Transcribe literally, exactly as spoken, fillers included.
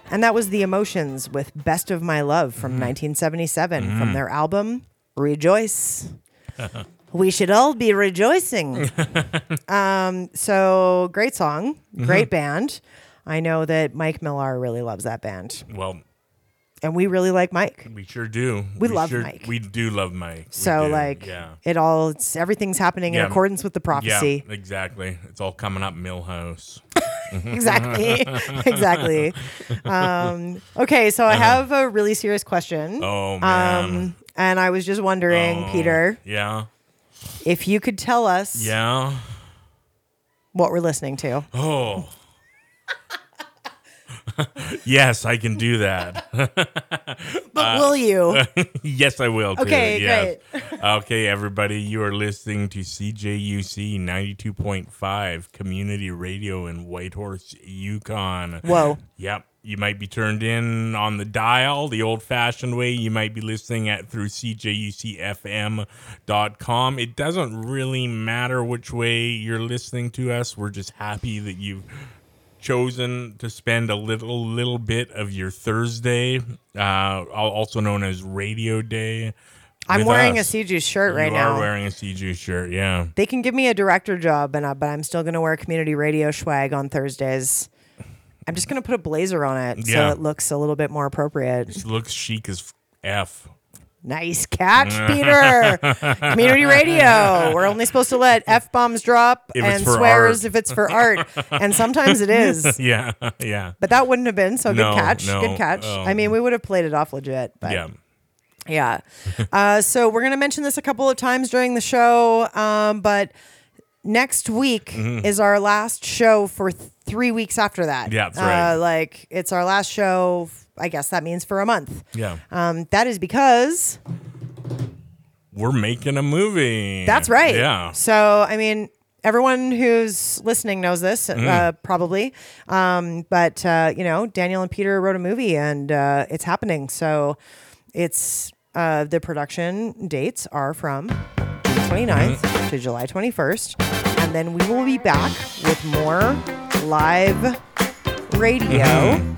And that was The Emotions with Best of My Love from Mm-hmm. nineteen seventy-seven mm-hmm. from their album Rejoice. We should all be rejoicing. um, so great song, great mm-hmm. band. I know that Mike Millar really loves that band. Well, and we really like Mike. We sure do. We, we love sure, Mike. We do love Mike. So like yeah. it all, it's, everything's happening yeah. in accordance with the prophecy. Yeah, exactly. It's all coming up Millhouse. exactly. exactly. Um, okay. So I have a really serious question. Oh, man. Um, and I was just wondering, oh, Peter. Yeah. If you could tell us. Yeah. What we're listening to. Oh. Yes, I can do that. But uh, will you? Yes, I will. Okay, too. Yes. great. Okay, everybody, you are listening to C J U C ninety-two point five Community Radio in Whitehorse, Yukon. Whoa. Yep. You might be turned in on the dial the old-fashioned way. You might be listening at through C J U C F M dot com. It doesn't really matter which way you're listening to us. We're just happy that you've chosen to spend a little little bit of your Thursday, uh, also known as Radio Day. I'm wearing us. a C Juice shirt right you now. You are wearing a C Juice shirt, yeah. They can give me a director job, and I, but I'm still going to wear community radio swag on Thursdays. I'm just going to put a blazer on it yeah. so it looks a little bit more appropriate. It looks chic as F. Nice catch, Peter. Community radio. We're only supposed to let F-bombs drop if and art. swears if it's for art. And sometimes it is. Yeah, yeah. But that wouldn't have been, so no, good catch. No, good catch. um, I mean, we would have played it off legit. But yeah. Yeah. uh, so we're going to mention this a couple of times during the show, um, but next week mm-hmm. is our last show for th- three weeks after that. Yeah, that's right. Uh, like, it's our last show, I guess that means for a month. Yeah. Um, that is because... we're making a movie. That's right. Yeah. So, I mean... everyone who's listening knows this, mm. uh, probably. Um, but, uh, you know, Daniel and Peter wrote a movie, and uh, it's happening. So it's uh, the production dates are from June twenty-ninth mm-hmm. to July twenty-first. And then we will be back with more live radio. Mm-hmm.